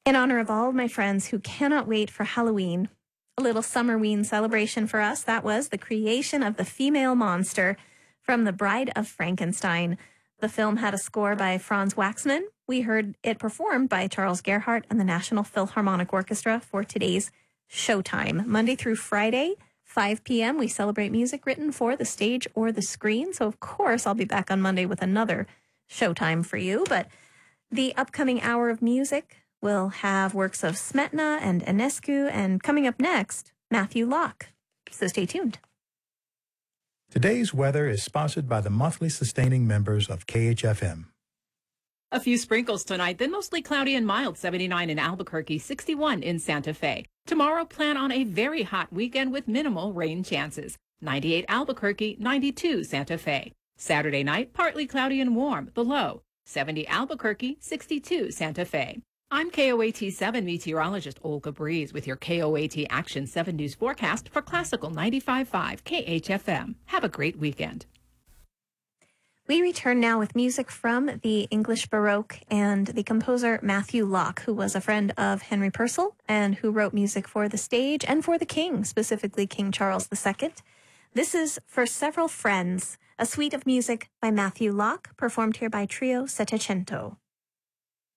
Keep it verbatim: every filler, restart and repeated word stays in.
In honor of all my friends who cannot wait for Halloween, a little Summerween celebration for us. That was the creation of the female monster from The Bride of Frankenstein. The film had a score by Franz Waxman. We heard it performed by Charles Gerhardt and the National Philharmonic Orchestra for today's Showtime. Monday through Friday, five p.m., we celebrate music written for the stage or the screen. So, of course, I'll be back on Monday with another Showtime for you. But the upcoming hour of music will have works of Smetana and Enescu, and coming up next, Matthew Locke. So stay tuned. Today's weather is sponsored by the monthly sustaining members of K H F M. A few sprinkles tonight, then mostly cloudy and mild, seventy-nine in Albuquerque, sixty-one in Santa Fe. Tomorrow, plan on a very hot weekend with minimal rain chances. ninety-eight Albuquerque, ninety-two Santa Fe. Saturday night, partly cloudy and warm, the low. seventy Albuquerque, sixty-two Santa Fe. I'm K O A T seven meteorologist Olga Breeze with your K O A T Action seven News forecast for Classical ninety-five point five K H F M. Have a great weekend. We return now with music from the English Baroque and the composer Matthew Locke, who was a friend of Henry Purcell and who wrote music for the stage and for the king, specifically King Charles the Second. This is For Several Friends, a suite of music by Matthew Locke, performed here by Trio Settecento.